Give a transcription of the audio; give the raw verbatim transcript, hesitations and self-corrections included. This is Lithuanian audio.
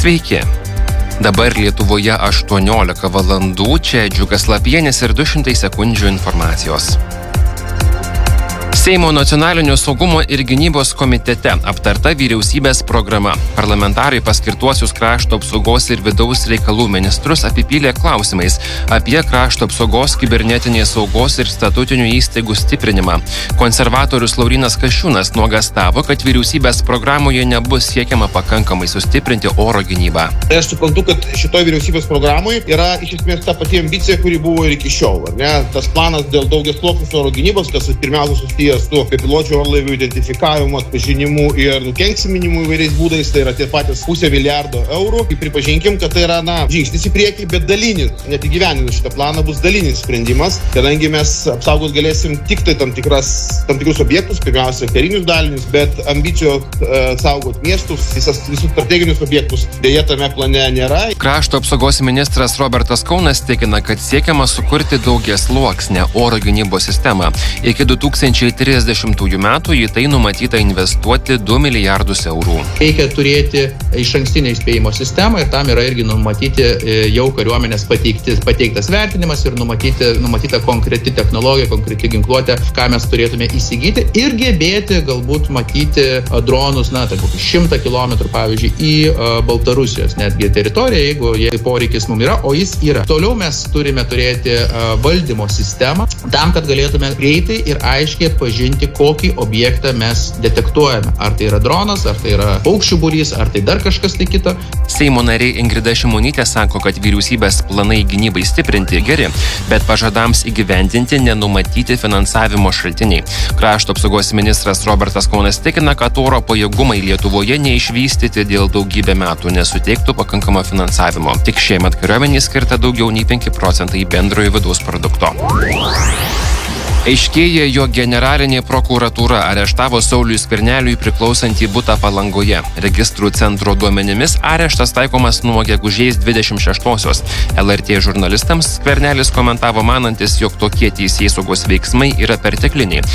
Sveiki. Dabar Lietuvoje aštuoniolika valandų, čia Džiugas Lapienis ir du šimtai sekundžių informacijos. Seimo nacionalinio saugumo ir gynybos komitete aptarta vyriausybės programa. Parlamentarai paskirtuosius krašto apsaugos ir vidaus reikalų ministrus apipylė klausimais apie krašto apsaugos, kibernetinės saugos ir statutinių įstaigų stiprinimą. Konservatorius Laurynas Kasčiūnas nuogąstavo, kad vyriausybės programoje nebus siekiama pakankamai sustiprinti oro gynybą. Aš suprantu, kad šitoj vyriausybės programoje yra iš esmės ta pati ambicija, kuri buvo ir iki šiol. Ar ne? Tas planas dėl daugiasluoksnės oro gynybos, kas pirmiausia susijęs su bepiločių orlaivių identifikavimu, atpažinimu ir nukenksminimu įvairiais būdais, tai yra tie patys pusė milijardo eurų. Ir pripažinkim, kad tai yra na, žingsnis į priekį, bet dalinis, net įgyveninus šitą planą bus dalinis sprendimas, kadangi mes apsaugos galėsim tik tai tam, tikras, tam tikrus objektus, pirmiausia karinius dalinius, bet ambicijų e, saugot miestus, visas, visus strateginius objektus dėja tame plane nėra. Krašto apsaugos ministras Robertas Kaunas tikina, kad siekiama sukurti daugiasluoksnę oro gynybos sistemą. Iki du tūkstančiai trisdešimtųjų metų į tai numatyta investuoti du milijardus eurų. Reikia turėti išankstinę įspėjimo sistemą ir tam yra irgi numatyti jau kariuomenės pateikti, pateiktas vertinimas ir numatyti, numatyta konkreti technologija, konkreti ginkluotė, ką mes turėtume įsigyti ir gebėti galbūt matyti dronus, na, tai kokį šimtą kilometrų, pavyzdžiui, į Baltarusijos netgi teritoriją, jeigu, jeigu poreikis mums yra, o jis yra. Toliau mes turime turėti valdymo sistemą tam, kad galėtume greitai ir aiškiai atpažinti, kokį objektą mes detektuojame. Ar tai yra dronas, ar tai yra paukščių būrys, ar tai dar kažkas tai kito. Seimo nariai Ingrida Šimonytė sako, kad vyriausybės planai gynybai stiprinti geri, bet pažadams įgyvendinti nenumatyti finansavimo šaltiniai. Krašto apsaugos ministras Robertas Kaunas tikina, kad oro pajėgumai Lietuvoje neišvystyti dėl daugybę metų nesuteiktų pakankamo finansavimo. Tik šiemet kariuomenei skirta daugiau nei penki procentai bendrojo vidaus produkto. Aiškėja, jog generalinė prokuratūra areštavo Sauliui Skverneliui priklausantį butą Palangoje. Registrų centro duomenimis areštas taikomas nuo gegužės dvidešimt šeštosios. L R T žurnalistams Skvernelis komentavo manantis, jog tokie teisėsaugos veiksmai yra pertekliniai.